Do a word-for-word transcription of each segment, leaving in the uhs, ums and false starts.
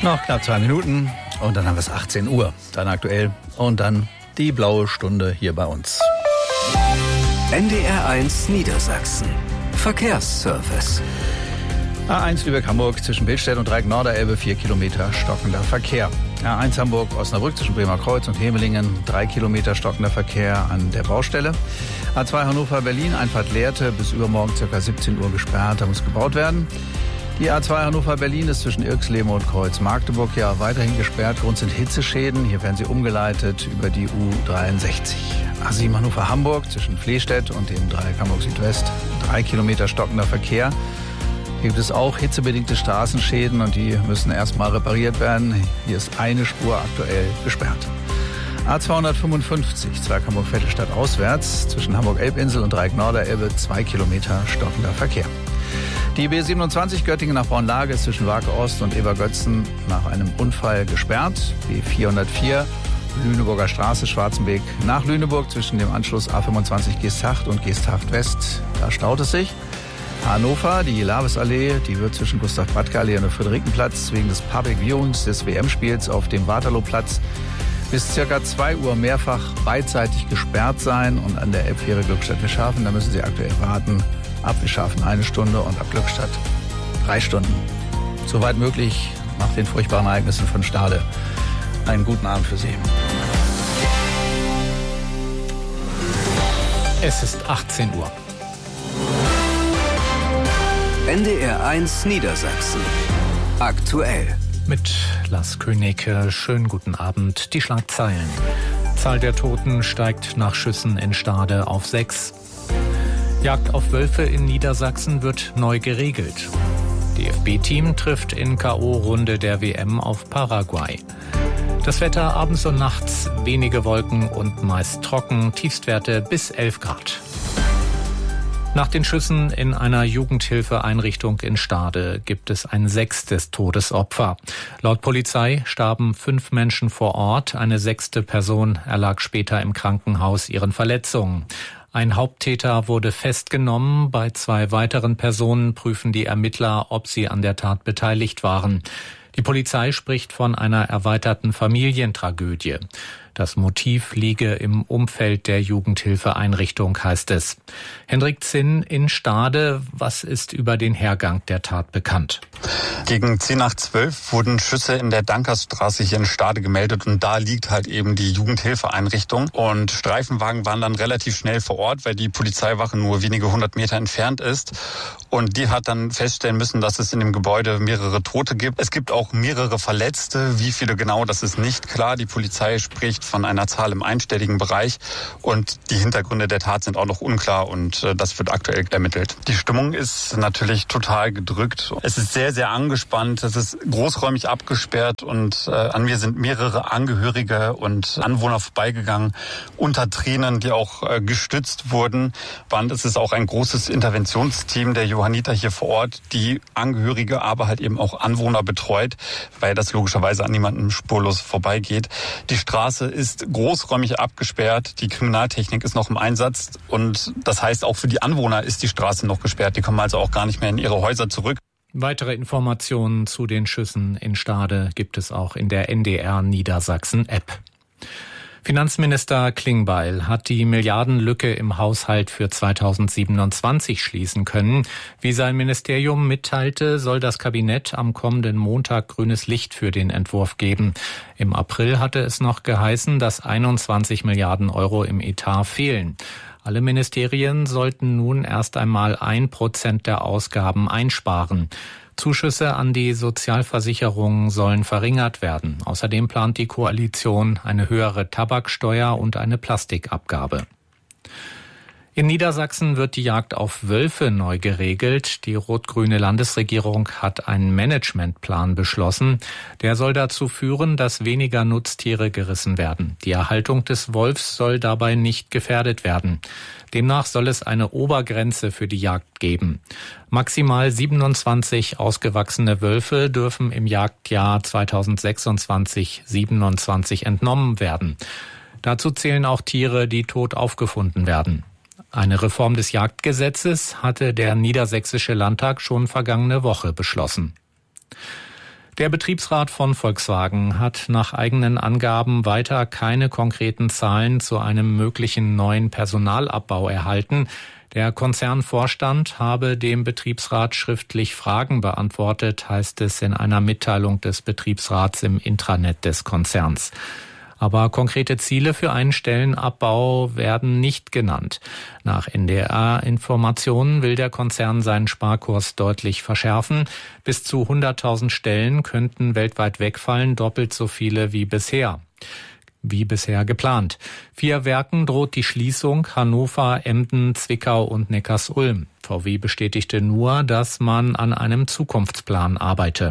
Noch knapp zwei Minuten und dann haben wir es achtzehn Uhr. Dann aktuell und dann die blaue Stunde hier bei uns. N D R eins Niedersachsen. Verkehrsservice. A eins Lübeck-Hamburg zwischen Billstedt und Dreieck-Norderelbe, vier Kilometer stockender Verkehr. A eins Hamburg-Osnabrück zwischen Bremer Kreuz und Hemelingen, drei Kilometer stockender Verkehr an der Baustelle. A zwei Hannover-Berlin, Einfahrt Lehrte, bis übermorgen ca. siebzehn Uhr gesperrt, da muss gebaut werden. Die A zwei Hannover-Berlin ist zwischen Irxleben und Kreuz-Magdeburg ja weiterhin gesperrt. Grund sind Hitzeschäden. Hier werden sie umgeleitet über die U dreiundsechzig. A sieben Hannover-Hamburg zwischen Flehstedt und dem Dreieck Hamburg Südwest. Drei Kilometer stockender Verkehr. Hier gibt es auch hitzebedingte Straßenschäden und die müssen erstmal repariert werden. Hier ist eine Spur aktuell gesperrt. A zweihundertfünfundfünfzig, Zwerg Hamburg-Vettelstadt auswärts zwischen Hamburg-Elbinsel und Dreieck-Norderelbe, zwei Kilometer stockender Verkehr. Die B siebenundzwanzig Göttingen nach Bornlage ist zwischen Warke Ost und Ebergötzen nach einem Unfall gesperrt. B vierhundertvier, Lüneburger Straße, Schwarzenbeek nach Lüneburg zwischen dem Anschluss A fünfundzwanzig Geesthacht und Geesthacht West. Da staut es sich. Hannover, die Lavesallee, die wird zwischen Gustav-Bradke-Allee und Friederikenplatz wegen des Public Viewings des W M-Spiels auf dem Waterlooplatz bis circa zwei Uhr mehrfach beidseitig gesperrt sein. Und an der Elbfähre Glückstadt-Wischhafen, da müssen Sie aktuell warten. Ab Wischhafen eine Stunde und ab Glückstadt drei Stunden. Soweit möglich nach den furchtbaren Ereignissen von Stade. Einen guten Abend für Sie. Es ist achtzehn Uhr. N D R eins Niedersachsen. Aktuell. Mit Lars Königke, schönen guten Abend. Die Schlagzeilen. Zahl der Toten steigt nach Schüssen in Stade auf sechs. Jagd auf Wölfe in Niedersachsen wird neu geregelt. D F B-Team trifft in K O-Runde der W M auf Paraguay. Das Wetter abends und nachts, wenige Wolken und meist trocken, Tiefstwerte bis elf Grad. Nach den Schüssen in einer Jugendhilfeeinrichtung in Stade gibt es ein sechstes Todesopfer. Laut Polizei starben fünf Menschen vor Ort, eine sechste Person erlag später im Krankenhaus ihren Verletzungen. Ein Haupttäter wurde festgenommen. Bei zwei weiteren Personen prüfen die Ermittler, ob sie an der Tat beteiligt waren. Die Polizei spricht von einer erweiterten Familientragödie. Das Motiv liege im Umfeld der Jugendhilfeeinrichtung, heißt es. Hendrik Zinn in Stade, was ist über den Hergang der Tat bekannt? Gegen zehn nach zwölf wurden Schüsse in der Dankersstraße hier in Stade gemeldet und da liegt halt eben die Jugendhilfeeinrichtung. Und Streifenwagen waren dann relativ schnell vor Ort, weil die Polizeiwache nur wenige hundert Meter entfernt ist. Und die hat dann feststellen müssen, dass es in dem Gebäude mehrere Tote gibt. Es gibt auch mehrere Verletzte. Wie viele genau, das ist nicht klar. Die Polizei spricht von einer Zahl im einstelligen Bereich und die Hintergründe der Tat sind auch noch unklar und äh, das wird aktuell ermittelt. Die Stimmung ist natürlich total gedrückt. Es ist sehr, sehr angespannt. Es ist großräumig abgesperrt und äh, an mir sind mehrere Angehörige und Anwohner vorbeigegangen unter Tränen, die auch äh, gestützt wurden. Und es ist auch ein großes Interventionsteam der Johanniter hier vor Ort, die Angehörige, aber halt eben auch Anwohner betreut, weil das logischerweise an niemandem spurlos vorbeigeht. Die Straße ist großräumig abgesperrt, die Kriminaltechnik ist noch im Einsatz und das heißt, auch für die Anwohner ist die Straße noch gesperrt. Die kommen also auch gar nicht mehr in ihre Häuser zurück. Weitere Informationen zu den Schüssen in Stade gibt es auch in der N D R Niedersachsen-App. Finanzminister Klingbeil hat die Milliardenlücke im Haushalt für zweitausendsiebenundzwanzig schließen können. Wie sein Ministerium mitteilte, soll das Kabinett am kommenden Montag grünes Licht für den Entwurf geben. Im April hatte es noch geheißen, dass einundzwanzig Milliarden Euro im Etat fehlen. Alle Ministerien sollten nun erst einmal ein Prozent der Ausgaben einsparen. Zuschüsse an die Sozialversicherungen sollen verringert werden. Außerdem plant die Koalition eine höhere Tabaksteuer und eine Plastikabgabe. In Niedersachsen wird die Jagd auf Wölfe neu geregelt. Die rot-grüne Landesregierung hat einen Managementplan beschlossen. Der soll dazu führen, dass weniger Nutztiere gerissen werden. Die Erhaltung des Wolfs soll dabei nicht gefährdet werden. Demnach soll es eine Obergrenze für die Jagd geben. Maximal siebenundzwanzig ausgewachsene Wölfe dürfen im Jagdjahr zweitausendsechsundzwanzig siebenundzwanzig entnommen werden. Dazu zählen auch Tiere, die tot aufgefunden werden. Eine Reform des Jagdgesetzes hatte der Niedersächsische Landtag schon vergangene Woche beschlossen. Der Betriebsrat von Volkswagen hat nach eigenen Angaben weiter keine konkreten Zahlen zu einem möglichen neuen Personalabbau erhalten. Der Konzernvorstand habe dem Betriebsrat schriftlich Fragen beantwortet, heißt es in einer Mitteilung des Betriebsrats im Intranet des Konzerns. Aber konkrete Ziele für einen Stellenabbau werden nicht genannt. Nach N D R-Informationen will der Konzern seinen Sparkurs deutlich verschärfen. Bis zu hunderttausend Stellen könnten weltweit wegfallen, doppelt so viele wie bisher. Wie bisher geplant. Vier Werken droht die Schließung: Hannover, Emden, Zwickau und Neckarsulm. V W bestätigte nur, dass man an einem Zukunftsplan arbeite.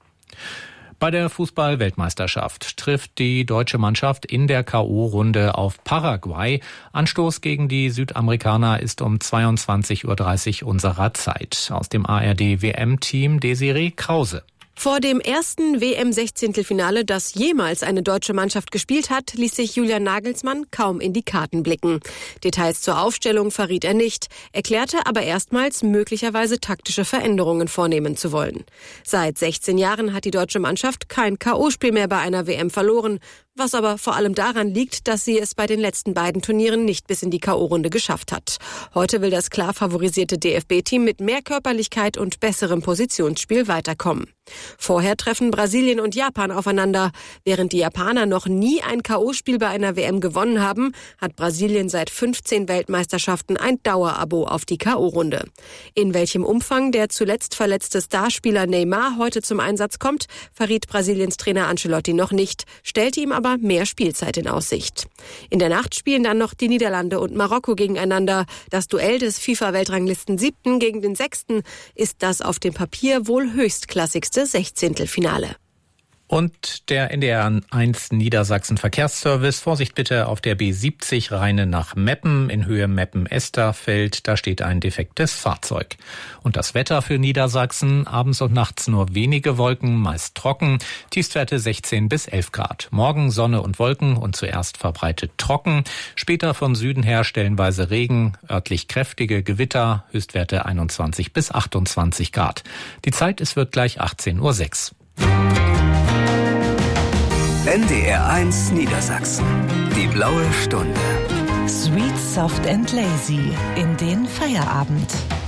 Bei der Fußball-Weltmeisterschaft trifft die deutsche Mannschaft in der K O-Runde auf Paraguay. Anstoß gegen die Südamerikaner ist um zweiundzwanzig Uhr dreißig unserer Zeit. Aus dem A R D-W M-Team Desiree Krause. Vor dem ersten W M-Sechzehntelfinale, das jemals eine deutsche Mannschaft gespielt hat, ließ sich Julian Nagelsmann kaum in die Karten blicken. Details zur Aufstellung verriet er nicht, erklärte aber erstmals, möglicherweise taktische Veränderungen vornehmen zu wollen. Seit sechzehn Jahren hat die deutsche Mannschaft kein K O-Spiel mehr bei einer W M verloren, was aber vor allem daran liegt, dass sie es bei den letzten beiden Turnieren nicht bis in die K O-Runde geschafft hat. Heute will das klar favorisierte D F B-Team mit mehr Körperlichkeit und besserem Positionsspiel weiterkommen. Vorher treffen Brasilien und Japan aufeinander. Während die Japaner noch nie ein K O-Spiel bei einer W M gewonnen haben, hat Brasilien seit fünfzehn Weltmeisterschaften ein Dauerabo auf die K O-Runde. In welchem Umfang der zuletzt verletzte Starspieler Neymar heute zum Einsatz kommt, verriet Brasiliens Trainer Ancelotti noch nicht, stellte ihm aber mehr Spielzeit in Aussicht. In der Nacht spielen dann noch die Niederlande und Marokko gegeneinander. Das Duell des FIFA-Weltranglisten siebten gegen den sechsten ist das auf dem Papier wohl höchstklassigste Sechzehntelfinale. Und der N D R eins Niedersachsen Verkehrsservice. Vorsicht bitte auf der B siebzig Rheine nach Meppen in Höhe Meppen-Esterfeld. Da steht ein defektes Fahrzeug. Und das Wetter für Niedersachsen. Abends und nachts nur wenige Wolken, meist trocken. Tiefstwerte sechzehn bis elf Grad. Morgen Sonne und Wolken und zuerst verbreitet trocken. Später von Süden her stellenweise Regen, örtlich kräftige Gewitter. Höchstwerte einundzwanzig bis achtundzwanzig Grad. Die Zeit, es wird gleich achtzehn Uhr sechs. N D R eins Niedersachsen. Die blaue Stunde. Sweet, soft and lazy in den Feierabend.